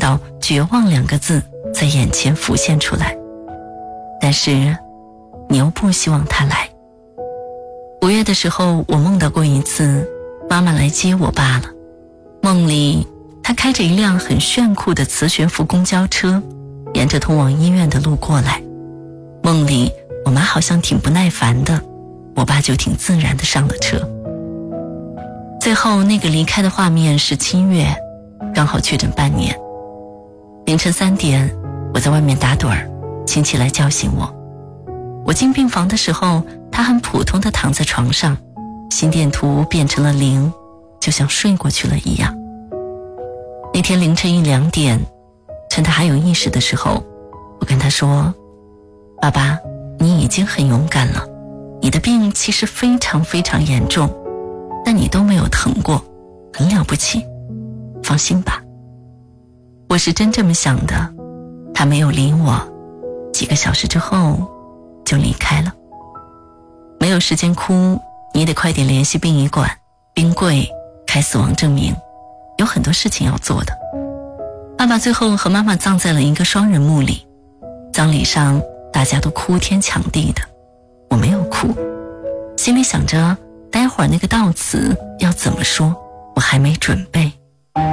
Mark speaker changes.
Speaker 1: 到绝望2个字在眼前浮现出来。但是你又不希望他来。5月的时候，我梦到过一次妈妈来接我爸了。梦里他开着一辆很炫酷的磁悬浮公交车，沿着通往医院的路过来。梦里我妈好像挺不耐烦的，我爸就挺自然的上了车。最后那个离开的画面是7月，刚好确诊半年。凌晨3点，我在外面打盹儿，亲戚来叫醒我。我进病房的时候，他很普通地躺在床上，心电图变成了0，就像睡过去了一样。那天凌晨1、2点，趁他还有意识的时候，我跟他说，爸爸，你已经很勇敢了，你的病其实非常非常严重，但你都没有疼过，很了不起，放心吧。我是真这么想的。他没有理我，几个小时之后就离开了。没有时间哭，你得快点联系殡仪馆、冰柜，开死亡证明，有很多事情要做的。爸爸最后和妈妈葬在了一个双人墓里，葬礼上大家都哭天抢地的，我没有哭，心里想着待会儿那个悼词要怎么说，我还没准备。